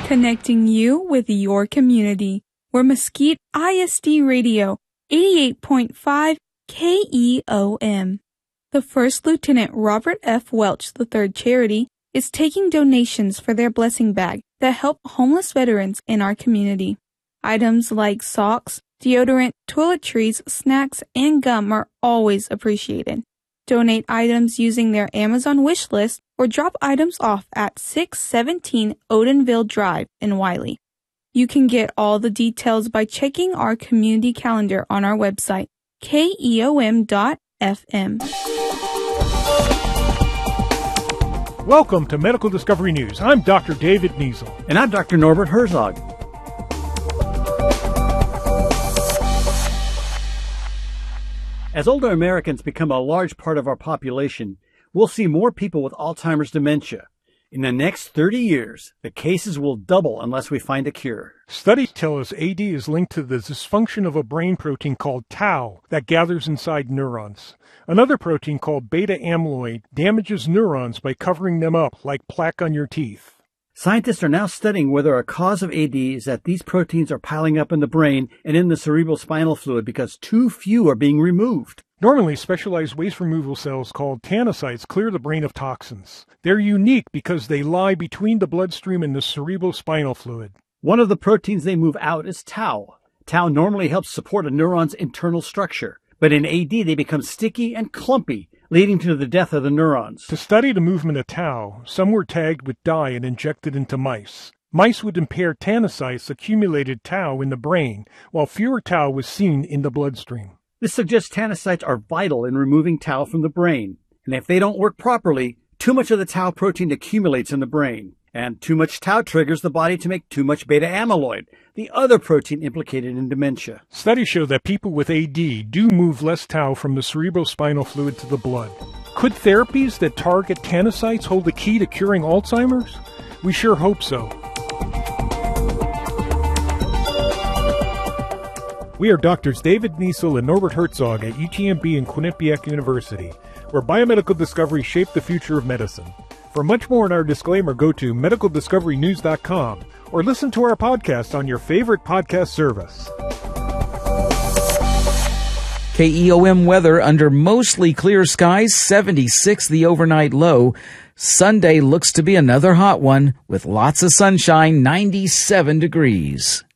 connecting you with your community. We're Mesquite ISD Radio, 88.5 KEOM. The First Lieutenant Robert F. Welch III Charity is taking donations for their blessing bag that help homeless veterans in our community. Items like socks, deodorant, toiletries, snacks, and gum are always appreciated. Donate items using their Amazon wish list or drop items off at 617 Odenville Drive in Wiley. You can get all the details by checking our community calendar on our website, keom.fm. Welcome to Medical Discovery News. I'm Dr. David Niesel. And I'm Dr. Norbert Herzog. As older Americans become a large part of our population, we'll see more people with Alzheimer's dementia. In the next 30 years, the cases will double unless we find a cure. Studies tell us AD is linked to the dysfunction of a brain protein called tau that gathers inside neurons. Another protein called beta amyloid damages neurons by covering them up like plaque on your teeth. Scientists are now studying whether a cause of AD is that these proteins are piling up in the brain and in the cerebrospinal fluid because too few are being removed. Normally, specialized waste removal cells called tanocytes clear the brain of toxins. They're unique because they lie between the bloodstream and the cerebrospinal fluid. One of the proteins they move out is tau. Tau normally helps support a neuron's internal structure, but in AD they become sticky and clumpy, leading to the death of the neurons. To study the movement of tau, some were tagged with dye and injected into mice. Mice with impaired tanocytes accumulated tau in the brain, while fewer tau was seen in the bloodstream. This suggests tanocytes are vital in removing tau from the brain, and if they don't work properly, too much of the tau protein accumulates in the brain, and too much tau triggers the body to make too much beta amyloid, the other protein implicated in dementia. Studies show that people with AD do move less tau from the cerebrospinal fluid to the blood. Could therapies that target tanocytes hold the key to curing Alzheimer's? We sure hope so. We are Drs. David Niesel and Norbert Herzog at UTMB and Quinnipiac University, where biomedical discoveries shape the future of medicine. For much more in our disclaimer, go to medicaldiscoverynews.com or listen to our podcast on your favorite podcast service. KEOM weather under mostly clear skies, 76 the overnight low. Sunday looks to be another hot one with lots of sunshine, 97 degrees.